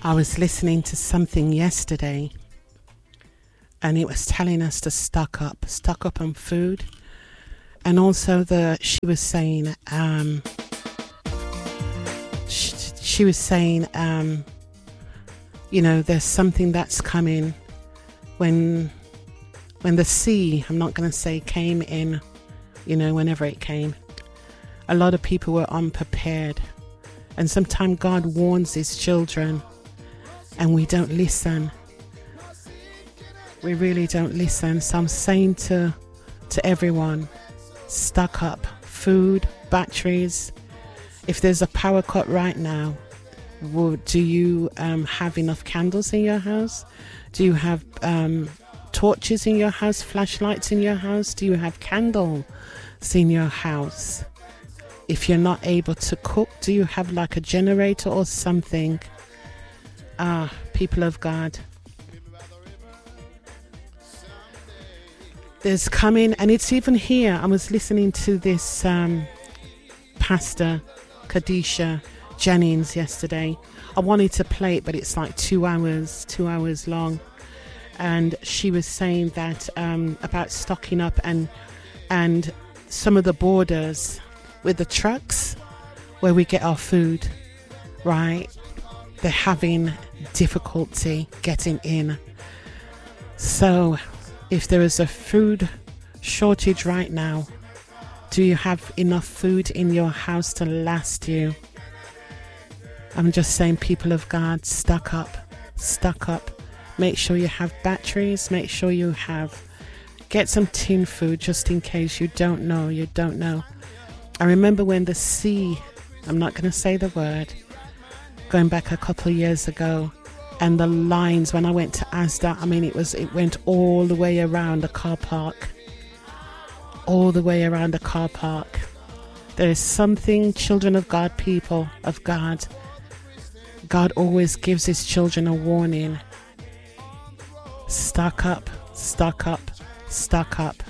I was listening to something yesterday and it was telling us to stock up on food. And also she was saying, there's something that's coming when the sea, I'm not going to say came in, whenever it came. A lot of people were unprepared. And sometimes God warns his children and we don't listen. We really don't listen. So I'm saying to everyone, stock up food, batteries. If there's a power cut right now, do you have enough candles in your house? Do you have torches in your house, flashlights in your house? Do you have candles in your house? If you're not able to cook, do you have like a generator or something? People of God, there's coming, and it's even here. I was listening to this Pastor Kadisha Jennings yesterday. I wanted to play it, but it's like 2 hours long. And she was saying that about stocking up and some of the borders with the trucks where we get our food, right? They're having difficulty getting in. So if there is a food shortage right now, do you have enough food in your house to last you? I'm just saying, people of God, stock up. Make sure you have batteries. Make sure you get some tin food just in case you don't know. I remember when the sea, I'm not going to say the word, going back a couple of years ago, and the lines when I went to Asda, it went all the way around the car park. There is something, children of God, people of God, God always gives his children a warning. Stock up.